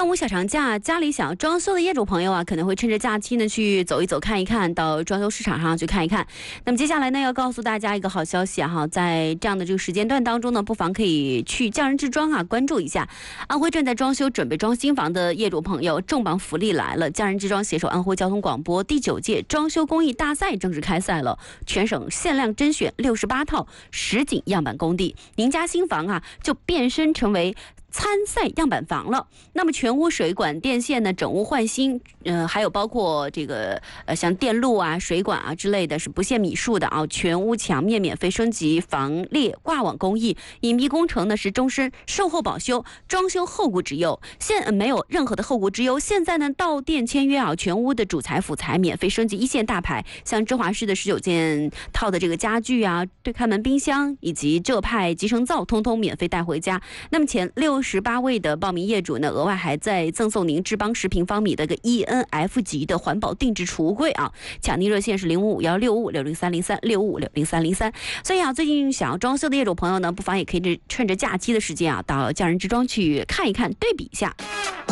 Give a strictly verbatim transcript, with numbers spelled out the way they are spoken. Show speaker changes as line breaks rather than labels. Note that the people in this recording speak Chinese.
端午小长假，家里想要装修的业主朋友啊，可能会趁着假期呢去走一走、看一看，到装修市场上去看一看。那么接下来呢，要告诉大家一个好消息啊，哈，在这样的这个时间段当中呢，不妨可以去匠人之庄啊关注一下。安徽正在装修、准备装新房的业主朋友，重磅福利来了！匠人之庄携手安徽交通广播第九届装修工艺大赛正式开赛了，全省限量甄选六十八套实景样板工地，您家新房啊就变身成为参赛样板房了。那么全屋水管电线呢整屋换新，呃，还有包括这个呃像电路啊、水管啊之类的，是不限米数的啊。全屋墙面免费升级防裂挂网工艺，隐蔽工程呢是终身售后保修，装修后顾之忧现、呃、没有任何的后顾之忧。现在呢到店签约啊，全屋的主材辅材免费升级一线大牌，像芝华士的十九件套的这个家具啊、对开门冰箱以及浙派集成灶，通通免费带回家。那么前六十八位的报名业主呢，额外还在赠送您智邦十平方米的个 E N F 级的环保定制橱柜啊！抢订热线是零五五幺六五六零三零三六五五六零三零三。所以啊，最近想要装修的业主朋友呢，不妨也可以趁着假期的时间啊，到匠人之庄去看一看，对比一下。